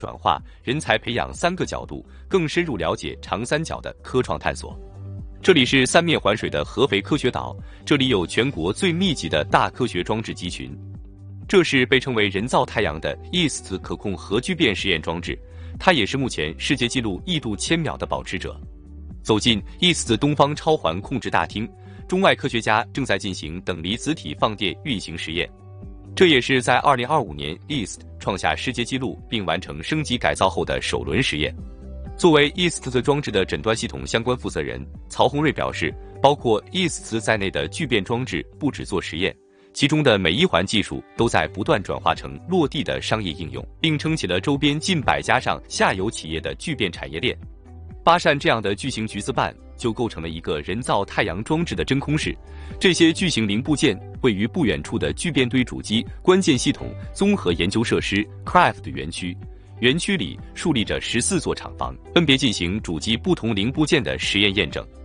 转化、人才培养3个角度，更深入了解长三角的科创探索。这里是三面环水的合肥科学岛，这里有全国最密集的大科学装置集群。这是被称为人造太阳的 EAST 可控核聚变实验装置，它也是目前世界纪录1度1000秒的保持者。走进 EAST 东方超环控制大厅，中外科学家正在进行等离子体放电运行实验。这也是在2025年 EAST 创下世界纪录并完成升级改造后的首轮实验。作为 EAST 装置的诊断系统相关负责人，曹宏瑞表示，包括 EAST 在内的聚变装置不只做实验，其中的每一环技术都在不断转化成落地的商业应用，并撑起了周边近100家上下游企业的聚变产业链。巴善这样的巨型橘子瓣就构成了一个人造太阳装置的真空室，这些巨型零部件位于不远处的聚变堆主机关键系统综合研究设施 CRAFT 园区。园区里竖立着14座厂房，分别进行主机不同零部件的实验验证。